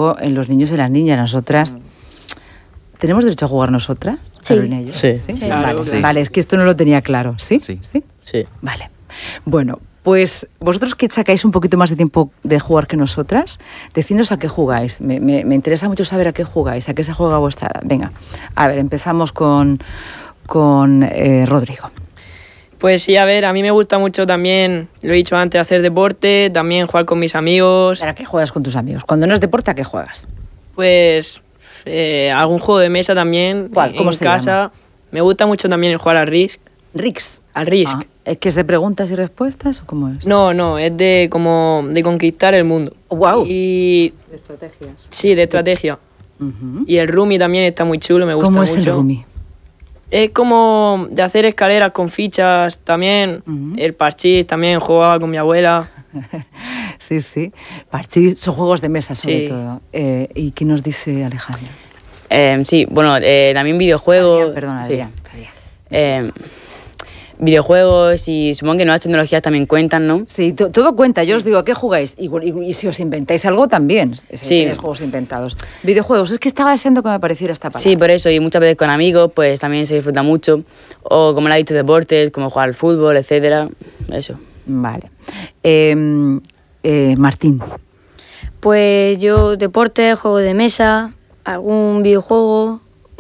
luego en los niños y las niñas, nosotras... ¿Tenemos derecho a jugar nosotras? Sí. Sí. Claro, sí. Vale, es que esto no lo tenía claro. ¿Sí? Sí. Sí. Vale. Bueno, pues vosotros que sacáis un poquito más de tiempo de jugar que nosotras, decidnos a qué jugáis. Me interesa mucho saber a qué jugáis, a qué se juega a vuestra edad. Venga, a ver, empezamos con Rodrigo. Pues sí, a ver, a mí me gusta mucho también, lo he dicho antes, hacer deporte, también jugar con mis amigos. ¿Para qué juegas con tus amigos? Cuando no es deporte, ¿a qué juegas? Pues algún juego de mesa también. ¿Cuál? ¿Cómo en se casa. llama? Me gusta mucho también el jugar al Risk. Risk. Al Risk. ¿Es que es de preguntas y respuestas o cómo es? No, es de como de conquistar el mundo. Wow. Y De estrategias. sí, de estrategia. Y el Rummy también está muy chulo, me gusta ¿Cómo mucho. es el Rumi? Es como de hacer escaleras con fichas también. El parchís también jugaba con mi abuela. Sí. Parchís son juegos de mesa sobre Sí. todo. ¿Y qué nos dice Alejandra? Sí, bueno, también videojuegos. Perdona, sí. Adrián. Videojuegos y supongo que nuevas tecnologías también cuentan, ¿no? Sí, todo cuenta. Yo os digo, ¿a qué jugáis? Y si os inventáis algo también. Si Sí. tenéis juegos inventados. Videojuegos. Es que estaba deseando que me apareciera esta palabra. Sí, por eso, y muchas veces con amigos, pues también se disfruta mucho. O como le ha dicho, deportes, como jugar al fútbol, etcétera. Eso. Vale. Martín. Pues yo deporte, juego de mesa, algún videojuego.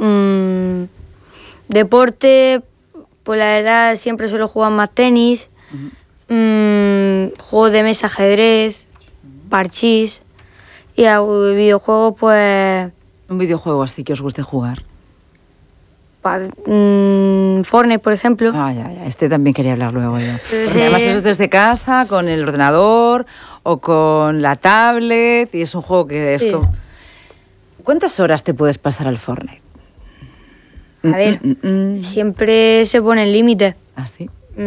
Deporte, pues la verdad siempre suelo jugar más tenis. Juegos de mesa, ajedrez, parchís. Y a videojuegos, pues Un videojuego así que os guste jugar. Fortnite, por ejemplo. Ya. Este también quería hablar luego yo. Porque además eso es desde casa, con el ordenador o con la tablet. Y es un juego que es Sí. como... ¿Cuántas horas te puedes pasar al Fortnite? A ver, siempre se pone el límite. ¿Ah, sí?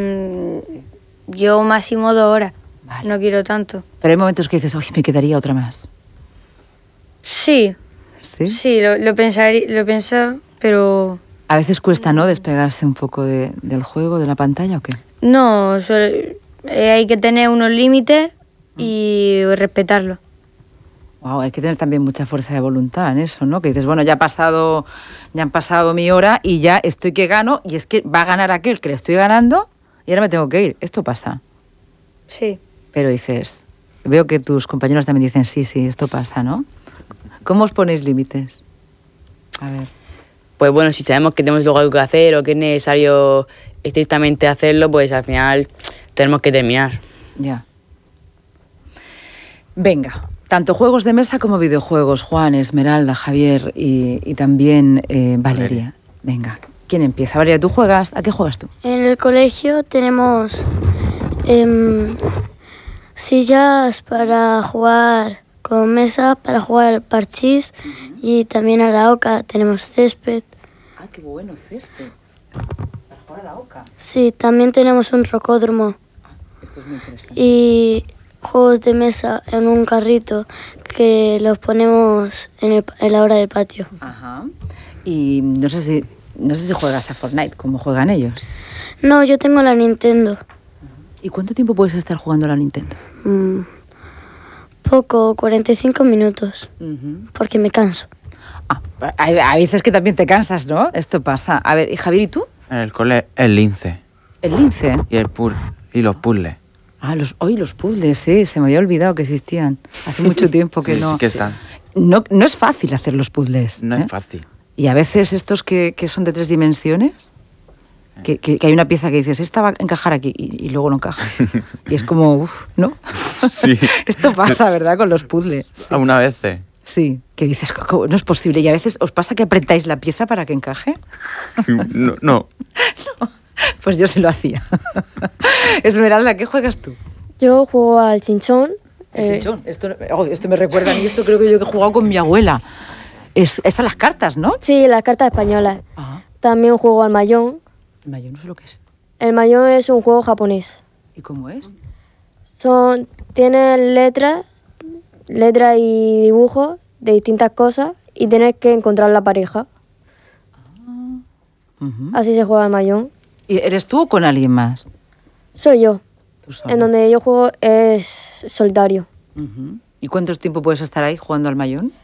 Yo máximo 2 horas. Vale. No quiero tanto. Pero hay momentos que dices, uy, me quedaría otra más. Sí, ¿Sí? lo pensé, pero A veces cuesta, ¿no?, despegarse un poco del juego, de la pantalla, ¿o qué? no, hay que tener unos límites y respetarlos. Wow, hay que tener también mucha fuerza de voluntad en eso, ¿no? Que dices, bueno, ya han pasado mi hora y ya estoy que gano, y es que va a ganar aquel que le estoy ganando y ahora me tengo que ir. Esto pasa. Sí. Pero dices, veo que tus compañeros también dicen, sí, esto pasa, ¿no? ¿Cómo os ponéis límites? A ver. Pues bueno, si sabemos que tenemos luego algo que hacer o que es necesario estrictamente hacerlo, pues al final tenemos que terminar. Ya. Venga, tanto juegos de mesa como videojuegos. Juan, Esmeralda, Javier y también Valeria. Venga, ¿quién empieza? Valeria, ¿tú juegas? ¿A qué juegas tú? En el colegio tenemos sillas para jugar con mesa, para jugar al parchís y también a la oca tenemos césped. Ah, qué bueno, césped. Para jugar a la oca. Sí, también tenemos un rocódromo Esto es muy interesante. y juegos de mesa en un carrito que los ponemos en la hora del patio. Ajá. Y no sé si juegas a Fortnite, como juegan ellos. No, yo tengo la Nintendo. ¿Y cuánto tiempo puedes estar jugando a la Nintendo? Poco, 45 minutos, porque me canso. Ah, hay veces que también te cansas, ¿no? Esto pasa. A ver, ¿y Javier, y tú? En el cole, el lince El lince. y los puzzles. Ah, los puzzles, sí, se me había olvidado que existían. Hace mucho tiempo que Sí, no. sí que están. No es fácil hacer los puzzles. No ¿eh? es fácil. Y a veces estos que son de 3 dimensiones, que hay una pieza que dices, esta va a encajar aquí, y luego no encaja. Y es como, ¿no? Sí. Esto pasa, ¿verdad? Con los puzzles. Sí. Una vez. Sí, que dices, ¿cómo? No es posible. Y a veces os pasa que apretáis la pieza para que encaje. No. Pues yo sí lo hacía. Esmeralda, ¿qué juegas tú? Yo juego al chinchón. El chinchón. Esto me recuerda a mí, esto creo que yo he jugado con mi abuela. Es a las cartas, ¿no? Sí, las cartas españolas. Ah, También juego al mahjong. yo no sé lo que es. El mahjong es un juego japonés. ¿Y cómo es? Tiene letras y dibujos de distintas cosas y tienes que encontrar la pareja. Ujú. Así se juega al mahjong. ¿Y eres tú o con alguien más? Soy yo. Tú sola. En donde yo juego es solitario. Ujú. ¿Y cuánto tiempo puedes estar ahí jugando al mahjong?